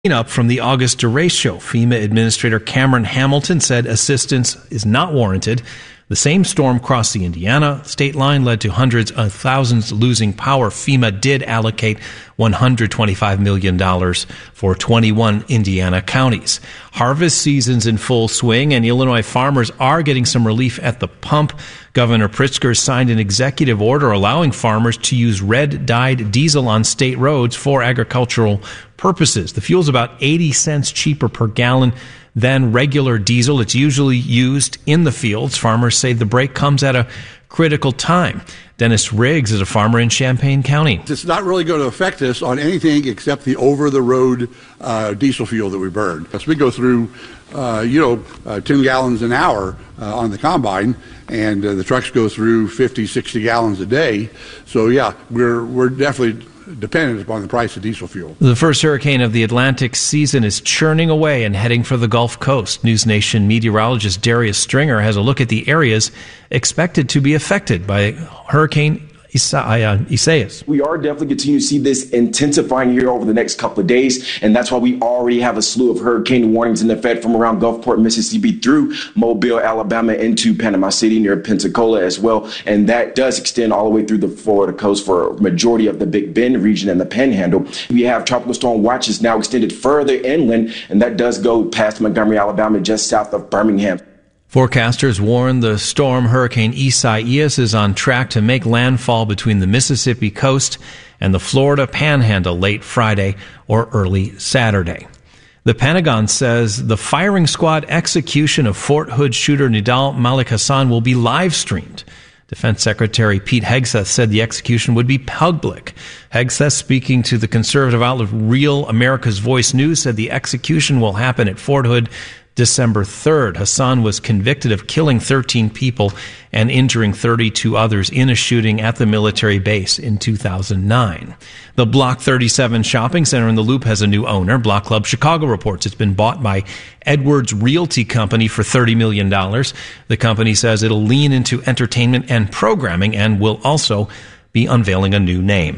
Up from the August derecho. FEMA Administrator Cameron Hamilton said assistance is not warranted. The same storm crossed the Indiana state line, led to hundreds of thousands losing power. FEMA did allocate $125 million for 21 Indiana counties. Harvest season's in full swing, and Illinois farmers are getting some relief at the pump. Governor Pritzker signed an executive order allowing farmers to use red-dyed diesel on state roads for agricultural purposes. The fuel's about 80 cents cheaper per gallon than regular diesel. It's usually used in the fields. Farmers say the break comes at a critical time. Dennis Riggs is a farmer in Champaign County. It's not really going to affect us on anything except the over-the-road diesel fuel that we burn. Because we go through, 10 gallons an hour on the combine, and the trucks go through 50, 60 gallons a day. So, yeah, we're definitely dependent upon the price of diesel fuel. The first hurricane of the Atlantic season is churning away and heading for the Gulf Coast. News Nation meteorologist Darius Stringer has a look at the areas expected to be affected by Hurricane Isaias. We are definitely continuing to see this intensifying here over the next couple of days, and that's why we already have a slew of hurricane warnings in effect from around Gulfport, Mississippi through Mobile, Alabama, into Panama City near Pensacola as well, and that does extend all the way through the Florida coast for a majority of the Big Bend region and the Panhandle. We have tropical storm watches now extended further inland, and that does go past Montgomery, Alabama, just south of Birmingham. Forecasters warn the storm Hurricane Isaias is on track to make landfall between the Mississippi coast and the Florida Panhandle late Friday or early Saturday. The Pentagon says the firing squad execution of Fort Hood shooter Nidal Malik Hassan will be live streamed. Defense Secretary Pete Hegseth said the execution would be public. Hegseth, speaking to the conservative outlet Real America's Voice News, said the execution will happen at Fort Hood December 3rd. Hassan was convicted of killing 13 people and injuring 32 others in a shooting at the military base in 2009. The Block 37 shopping center in the Loop has a new owner. Block Club Chicago reports it's been bought by Edwards Realty Company for $30 million. The company says it'll lean into entertainment and programming and will also be unveiling a new name.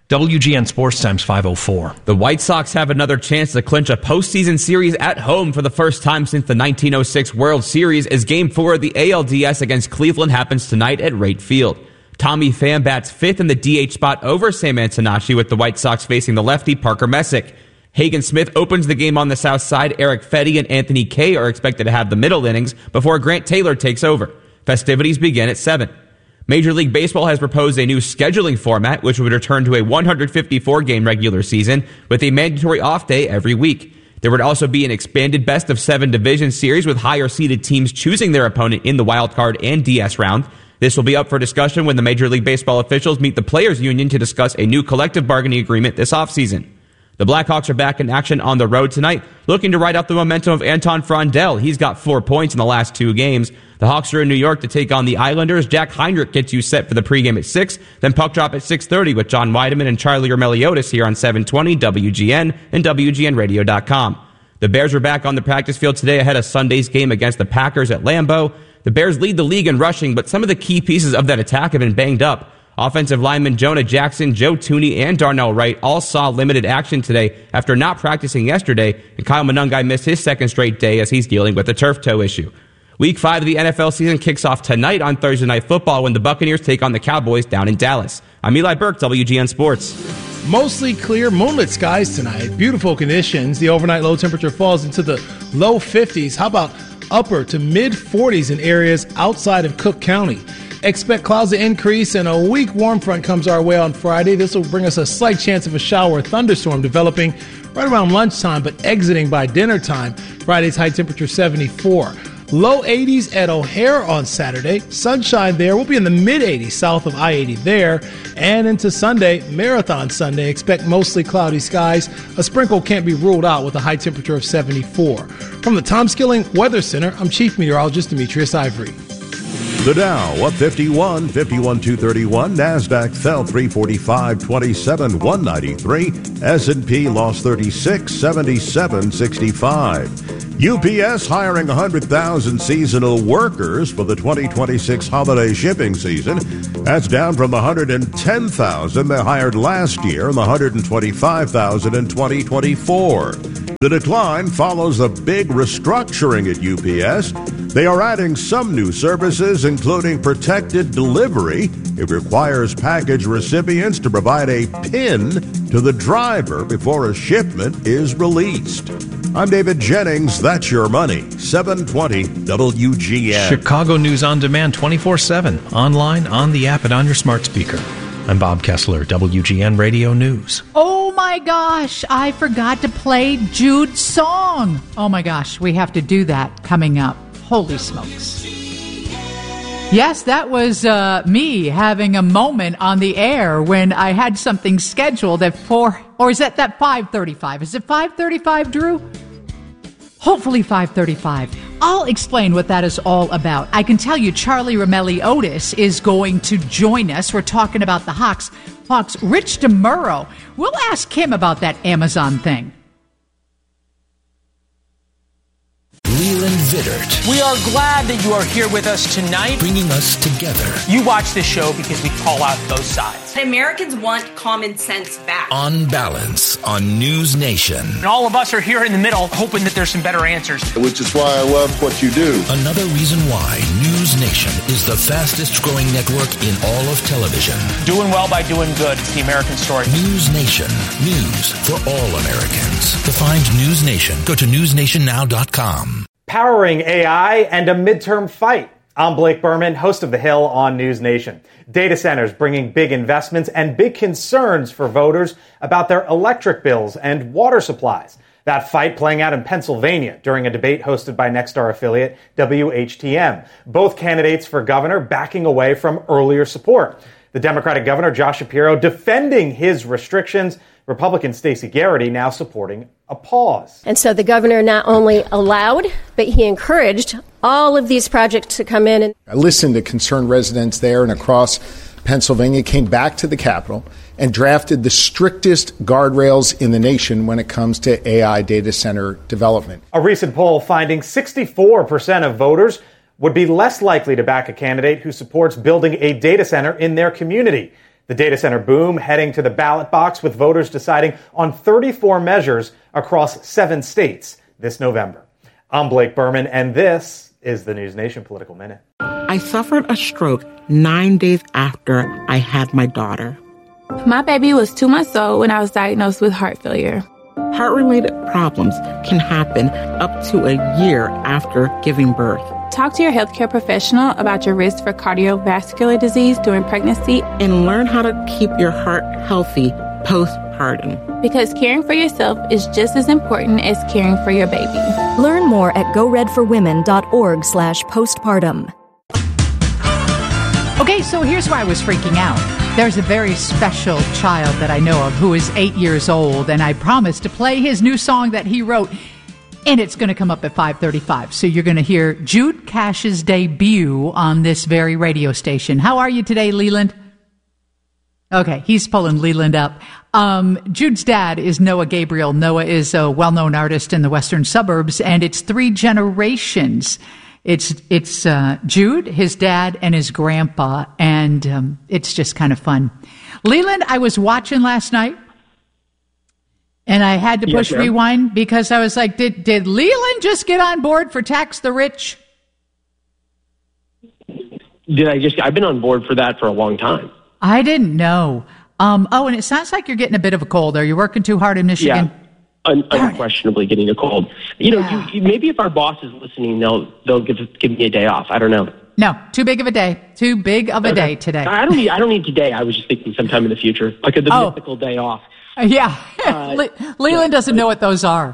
WGN Sports Times 504. The White Sox have another chance to clinch a postseason series at home for the first time since the 1906 World Series as Game 4 of the ALDS against Cleveland happens tonight at Wright Field. Tommy Pham bats fifth in the DH spot over Sam Antonaci with the White Sox facing the lefty Parker Messick. Hagen Smith opens the game on the south side. Eric Fetty and Anthony Kay are expected to have the middle innings before Grant Taylor takes over. Festivities begin at 7. Major League Baseball has proposed a new scheduling format, which would return to a 154-game regular season with a mandatory off day every week. There would also be an expanded best-of-7 division series with higher-seeded teams choosing their opponent in the wild card and DS round. This will be up for discussion when the Major League Baseball officials meet the Players Union to discuss a new collective bargaining agreement this offseason. The Blackhawks are back in action on the road tonight, looking to ride out the momentum of Anton Frondell. He's got 4 points in the last 2 games. The Hawks are in New York to take on the Islanders. Jack Heinrich gets you set for the pregame at 6, then puck drop at 6:30 with John Weideman and Charlie Meliotis here on 720 WGN and WGNradio.com. The Bears are back on the practice field today ahead of Sunday's game against the Packers at Lambeau. The Bears lead the league in rushing, but some of the key pieces of that attack have been banged up. Offensive linemen Jonah Jackson, Joe Tooney, and Darnell Wright all saw limited action today after not practicing yesterday, and Kyle Monungai missed his second straight day as he's dealing with a turf toe issue. Week 5 of the NFL season kicks off tonight on Thursday Night Football when the Buccaneers take on the Cowboys down in Dallas. I'm Eli Burke, WGN Sports. Mostly clear, moonlit skies tonight. Beautiful conditions. The overnight low temperature falls into the low 50s. How about upper to mid 40s in areas outside of Cook County? Expect clouds to increase and a weak warm front comes our way on Friday. This will bring us a slight chance of a shower or thunderstorm developing right around lunchtime but exiting by dinner time. Friday's high temperature 74. Low 80s at O'Hare on Saturday. Sunshine there. We'll be in the mid 80s south of I-80 there. And into Sunday, Marathon Sunday. Expect mostly cloudy skies. A sprinkle can't be ruled out with a high temperature of 74. From the Tom Skilling Weather Center, I'm Chief Meteorologist Demetrius Ivory. The Dow up 51, 51,231. NASDAQ fell 345, 27, 193. S&P lost 36, 77, 65. UPS hiring 100,000 seasonal workers for the 2026 holiday shipping season. That's down from the 110,000 they hired last year and the 125,000 in 2024. The decline follows a big restructuring at UPS. They are adding some new services, including protected delivery. It requires package recipients to provide a PIN to the driver before a shipment is released. I'm David Jennings. That's your money. 720 WGN. Chicago News on Demand 24/7, online, on the app, and on your smart speaker. I'm Bob Kessler, WGN Radio News. Oh my gosh, I forgot to play Jude's song. Oh my gosh, we have to do that coming up. Holy smokes. Yes, that was me having a moment on the air when I had something scheduled at 4, or is that 5:35? Is it 5:35, Drew? Hopefully 5:35. I'll explain what that is all about. I can tell you Charlie Romelli Otis is going to join us. We're talking about the Hawks. Rich DeMuro. We'll ask him about that Amazon thing. Leland Vittert. We are glad that you are here with us tonight. Bringing us together. You watch this show because we call out both sides. Americans want common sense back. On Balance on News Nation. And all of us are here in the middle hoping that there's some better answers. Which is why I love what you do. Another reason why News Nation is the fastest growing network in all of television. Doing well by doing good. It's the American story. News Nation. News for all Americans. To find News Nation, go to newsnationnow.com. Powering AI and a midterm fight. I'm Blake Berman, host of The Hill on News Nation. Data centers bringing big investments and big concerns for voters about their electric bills and water supplies. That fight playing out in Pennsylvania during a debate hosted by Nexstar affiliate WHTM. Both candidates for governor backing away from earlier support. The Democratic governor, Josh Shapiro, defending his restrictions. Republican Stacey Garrity now supporting a pause. And so the governor not only allowed, but he encouraged all of these projects to come in. I listened to concerned residents there and across Pennsylvania, came back to the Capitol and drafted the strictest guardrails in the nation when it comes to AI data center development. A recent poll finding 64% of voters would be less likely to back a candidate who supports building a data center in their community. The data center boom heading to the ballot box with voters deciding on 34 measures across 7 states this November. I'm Blake Berman, and this is the News Nation Political Minute. I suffered a stroke 9 days after I had my daughter. My baby was 2 months old when I was diagnosed with heart failure. Heart-related problems can happen up to a year after giving birth. Talk to your healthcare professional about your risk for cardiovascular disease during pregnancy. And learn how to keep your heart healthy postpartum. Because caring for yourself is just as important as caring for your baby. Learn more at goredforwomen.org/postpartum. Okay, so here's why I was freaking out. There's a very special child that I know of who is 8 years old, and I promised to play his new song that he wrote. And it's going to come up at 5:35. So you're going to hear Jude Cash's debut on this very radio station. How are you today, Leland? Okay, he's pulling Leland up. Jude's dad is Noah Gabriel. Noah is a well-known artist in the western suburbs, and it's 3 generations. It's Jude, his dad, and his grandpa, and it's just kind of fun. Leland, I was watching last night. And I had to push rewind because I was like, did Leland just get on board for Tax the Rich? I've been on board for that for a long time. I didn't know. And it sounds like you're getting a bit of a cold. Are you working too hard in Michigan? Yeah, unquestionably getting a cold. You maybe if our boss is listening, they'll give me a day off. I don't know. No, too big of a day. Too big of a day today. I don't need today. I was just thinking sometime in the future, like the mythical day off. Yeah, Leland doesn't know what those are.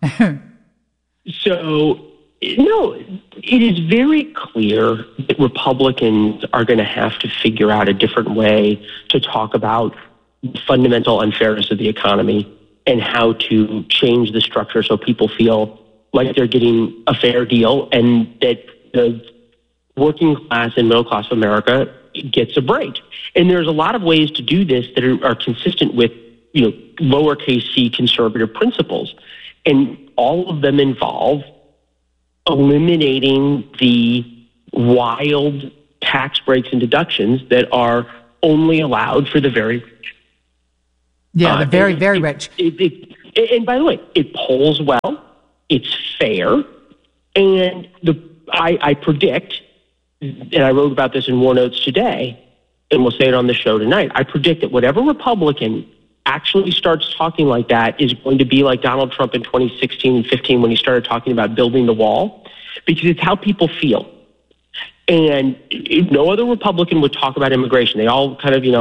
So, it is very clear that Republicans are going to have to figure out a different way to talk about fundamental unfairness of the economy and how to change the structure so people feel like they're getting a fair deal and that the working class and middle class of America gets a break. And there's a lot of ways to do this that are consistent with lowercase c conservative principles. And all of them involve eliminating the wild tax breaks and deductions that are only allowed for the very rich. Yeah, the very, very rich. and by the way, it polls well, it's fair, and I predict, and I wrote about this in War Notes today, and we'll say it on the show tonight, I predict that whatever Republican actually starts talking like that is going to be like Donald Trump in 2016 and 15 when he started talking about building the wall, because it's how people feel. And no other Republican would talk about immigration. They all kind of,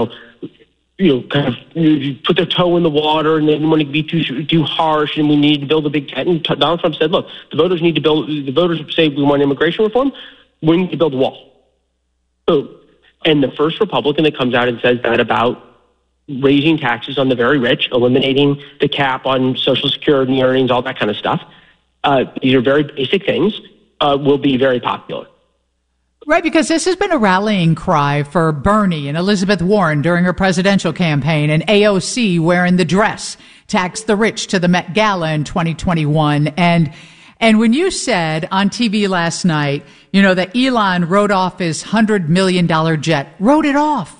put their toe in the water, and they didn't want to be too harsh, and we need to build a big tent. And Donald Trump said, look, the voters say we want immigration reform, we need to build a wall. Boom. And the first Republican that comes out and says that about raising taxes on the very rich, eliminating the cap on Social Security earnings, all that kind of stuff, these are very basic things, will be very popular. Right, because this has been a rallying cry for Bernie and Elizabeth Warren during her presidential campaign, and AOC wearing the dress, tax the rich to the Met Gala in 2021. And when you said on TV last night, that Elon wrote off his $100 million jet, wrote it off.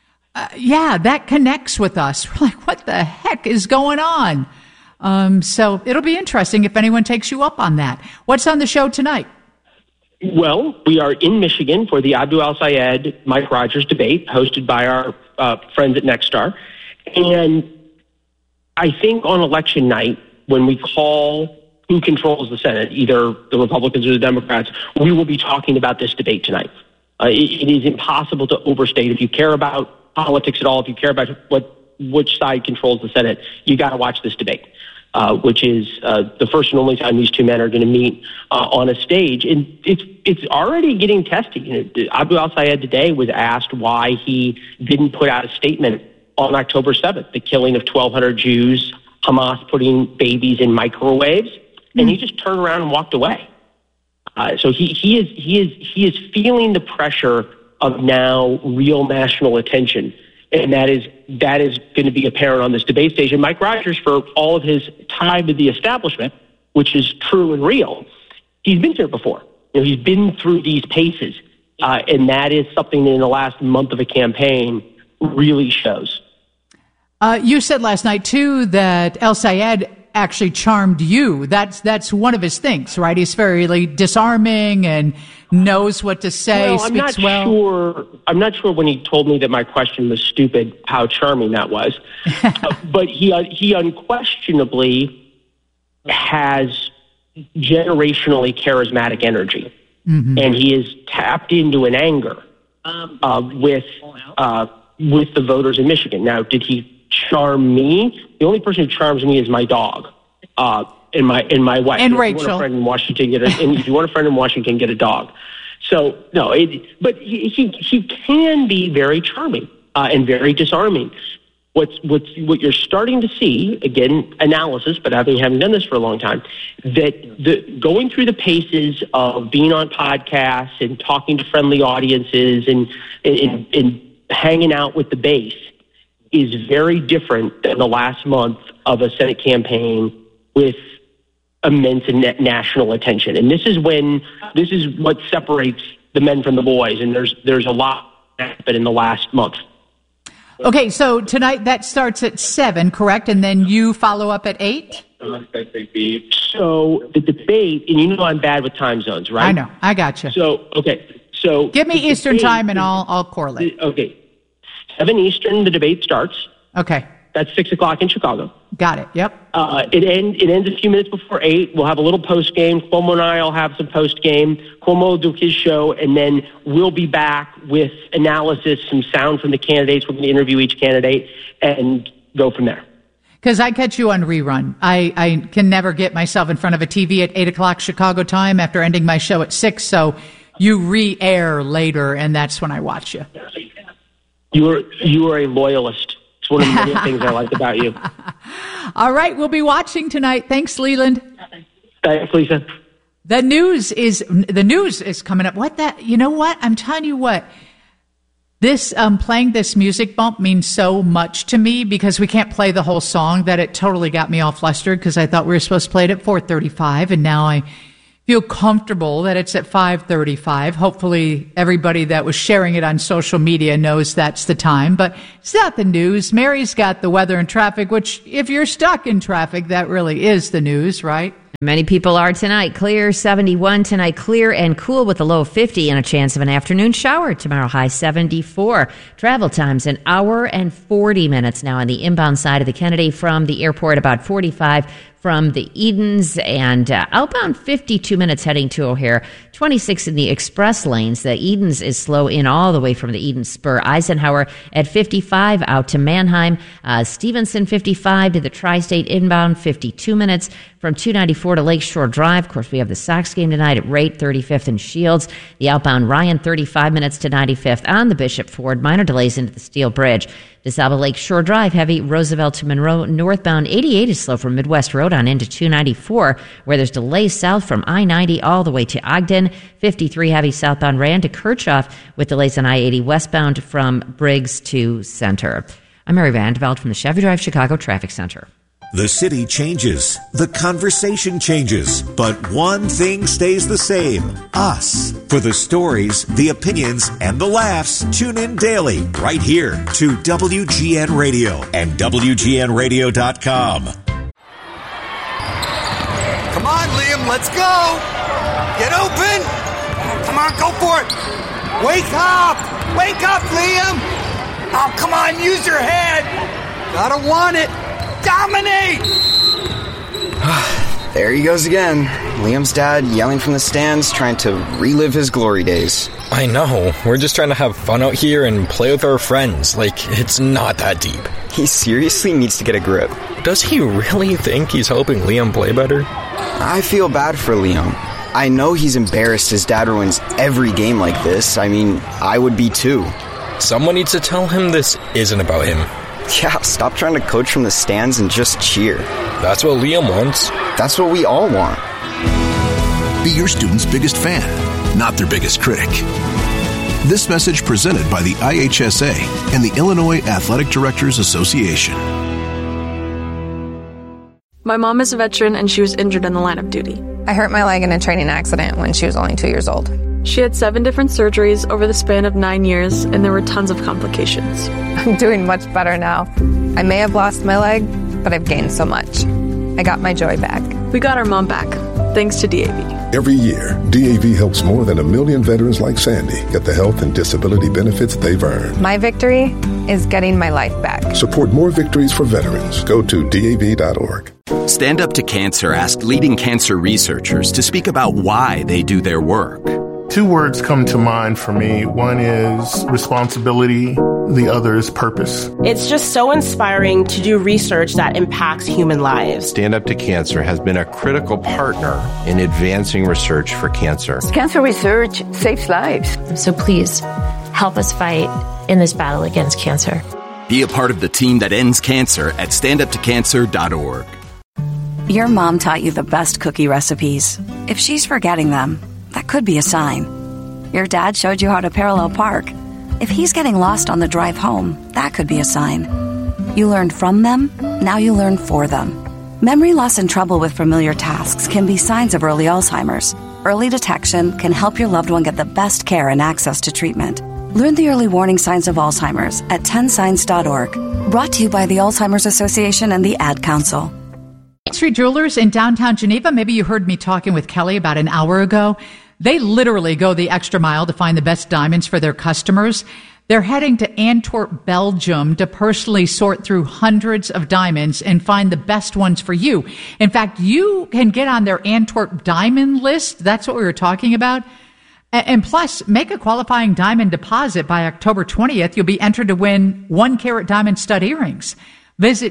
That connects with us. We're like, what the heck is going on? So it'll be interesting if anyone takes you up on that. What's on the show tonight? Well, we are in Michigan for the Abdul Al-Sayed Mike Rogers debate hosted by our friends at Nexstar. And I think on election night, when we call who controls the Senate, either the Republicans or the Democrats, we will be talking about this debate tonight. It is impossible to overstate. If you care about politics at all, if you care about which side controls the Senate, you got to watch this debate, which is the first and only time these two men are going to meet on a stage. And it's already getting testy. Abdul Al-Sayed today was asked why he didn't put out a statement on October 7th, the killing of 1,200 Jews, Hamas putting babies in microwaves, and he just turned around and walked away. So he is feeling the pressure of now real national attention, and that is going to be apparent on this debate stage. And Mike Rogers, for all of his time in the establishment, which is true and real, he's been here before. He's been through these paces, and that is something that in the last month of a campaign really shows. You said last night too that El-Sayed actually charmed you. That's one of his things, right? He's very disarming and knows what to say. Well, I'm not sure when he told me that my question was stupid how charming that was, but he unquestionably has generationally charismatic energy, and he is tapped into an anger with the voters in Michigan. Now, did he charm me? The only person who charms me is my dog, and my wife. And If Rachel. you want a friend in Washington, if you want a friend in Washington, get a dog. So no, but he can be very charming and very disarming. What you're starting to see, again, analysis, but having done this for a long time, that going through the paces of being on podcasts and talking to friendly audiences and hanging out with the base is very different than the last month of a Senate campaign with immense and national attention. And this is what separates the men from the boys. And there's a lot happened in the last month. Okay, so tonight that starts at 7, correct? And then you follow up at 8? So the debate, and I'm bad with time zones, right? I know. I got you. So give me Eastern time and I'll correlate. Okay. 7 Eastern, the debate starts. Okay. That's 6 o'clock in Chicago. Got it. Yep. It ends a few minutes before 8. We'll have a little post game. Cuomo and I will have some post game. Cuomo will do his show, and then we'll be back with analysis, some sound from the candidates. We're going to interview each candidate and go from there. Because I catch you on rerun. I can never get myself in front of a TV at 8 o'clock Chicago time after ending my show at 6. So you re-air later, and that's when I watch you. You are a loyalist. It's one of the many things I like about you. All right, we'll be watching tonight. Thanks, Leland. Thanks, Lisa. The news is coming up. You know what? I'm telling you what. This playing this music bump means so much to me because we can't play the whole song that it totally got me all flustered because I thought we were supposed to play it at 4:35, and now I feel comfortable that it's at 5:35. Hopefully everybody that was sharing it on social media knows that's the time, but it's not the news. Mary's got the weather and traffic, which if you're stuck in traffic, that really is the news, right? Many people are tonight. Clear 71 tonight, clear and cool with a low of 50 and a chance of an afternoon shower. Tomorrow high 74. Travel times an hour and 40 minutes now on the inbound side of the Kennedy from the airport, about 45 from the Edens, and outbound 52 minutes heading to O'Hare, 26 in the express lanes. The Edens is slow in all the way from the Eden Spur. Eisenhower at 55 out to Mannheim. Stevenson 55 to the Tri-State inbound, 52 minutes from 294 to Lakeshore Drive. Of course, we have the Sox game tonight at Rate, 35th and Shields. The outbound Ryan, 35 minutes to 95th on the Bishop Ford. Minor delays into the Steel Bridge. DeSalvo Lakeshore Drive, heavy. Roosevelt to Monroe. Northbound 88 is slow from Midwest Road on into 294, where there's delays south from I-90 all the way to Ogden. 53 heavy southbound Rand to Kirchhoff with delays on I-80 westbound from Briggs to Center. I'm Mary Vandeveld from the Chevy Drive Chicago Traffic Center. The city changes, the conversation changes, but one thing stays the same: us. For the stories, the opinions, and the laughs, tune in daily right here to WGN Radio and WGNradio.com. Come on, Liam, let's go! Get open! Come on, go for it! Wake up! Wake up, Liam! Oh, come on, use your head! Gotta want it! Dominate! There he goes again. Liam's dad yelling from the stands, trying to relive his glory days. I know. We're just trying to have fun out here and play with our friends. Like, it's not that deep. He seriously needs to get a grip. Does he really think he's helping Liam play better? I feel bad for Liam. I know he's embarrassed his dad ruins every game like this. I mean, I would be too. Someone needs to tell him this isn't about him. Yeah, stop trying to coach from the stands and just cheer. That's what Liam wants. That's what we all want. Be your student's biggest fan, not their biggest critic. This message presented by the IHSA and the Illinois Athletic Directors Association. My mom is a veteran and she was injured in the line of duty. I hurt my leg in a training accident when she was only 2 years old. She had 7 different surgeries over the span of 9 years, and there were tons of complications. I'm doing much better now. I may have lost my leg, but I've gained so much. I got my joy back. We got our mom back, thanks to DAV. Every year, DAV helps more than 1 million veterans like Sandy get the health and disability benefits they've earned. My victory is getting my life back. Support more victories for veterans. Go to DAV.org. Stand Up to Cancer asked leading cancer researchers to speak about why they do their work. 2 words come to mind for me. One is responsibility. The other is purpose. It's just so inspiring to do research that impacts human lives. Stand Up to Cancer has been a critical partner in advancing research for cancer. Cancer research saves lives. So please, help us fight in this battle against cancer. Be a part of the team that ends cancer at standuptocancer.org. Your mom taught you the best cookie recipes. If she's forgetting them, that could be a sign. Your dad showed you how to parallel park. If he's getting lost on the drive home, that could be a sign. You learned from them, now you learn for them. Memory loss and trouble with familiar tasks can be signs of early Alzheimer's. Early detection can help your loved one get the best care and access to treatment. Learn the early warning signs of Alzheimer's at 10signs.org. Brought to you by the Alzheimer's Association and the Ad Council. State Street Jewelers in downtown Geneva. Maybe you heard me talking with Kelly about an hour ago. They literally go the extra mile to find the best diamonds for their customers. They're heading to Antwerp, Belgium to personally sort through hundreds of diamonds and find the best ones for you. In fact, you can get on their Antwerp diamond list. That's what we were talking about. And plus, make a qualifying diamond deposit by October 20th. You'll be entered to win 1-carat diamond stud earrings. Visit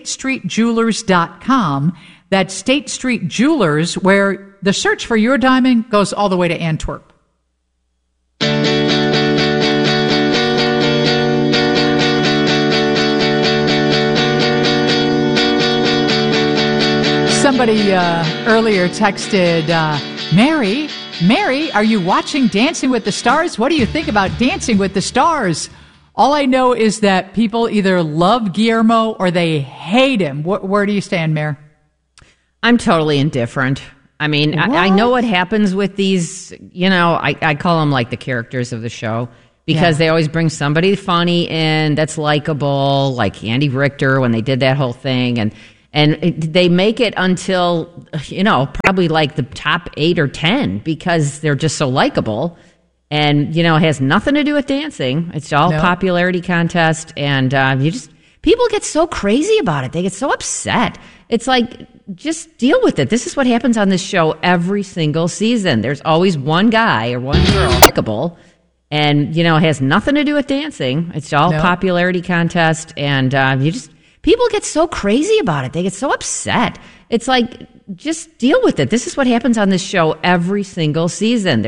StateStreetJewelers.com. That's State Street Jewelers, where the search for your diamond goes all the way to Antwerp. Somebody earlier texted, Mary, are you watching Dancing with the Stars? What do you think about Dancing with the Stars? All I know is that people either love Guillermo or they hate him. Where do you stand, Mare? I'm totally indifferent. I mean, I know what happens with these, I call them like the characters of the show because they always bring somebody funny in that's likable, like Andy Richter when they did that whole thing. And they make it until, probably like the top 8 or 10 because they're just so likable. And, it has nothing to do with dancing. It's all popularity contest. And people get so crazy about it. They get so upset. It's like, just deal with it. This is what happens on this show every single season. There's always one guy or one girl likable. And, it has nothing to do with dancing. It's all popularity contest. And people get so crazy about it. They get so upset. It's like, just deal with it. This is what happens on this show every single season.